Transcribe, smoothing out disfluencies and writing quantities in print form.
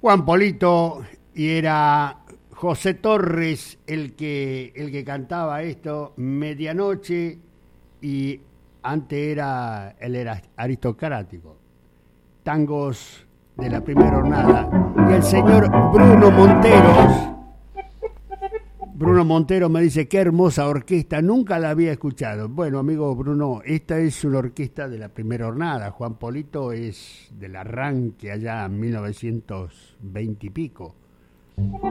Juan Polito y era José Torres el que cantaba esto, Medianoche, y antes él era aristocrático. Tangos de la primera jornada. Y el señor Bruno Montero me dice, qué hermosa orquesta, nunca la había escuchado. Bueno, amigo Bruno, esta es una orquesta de la primera jornada. Juan Polito es del arranque allá en 1920 y pico.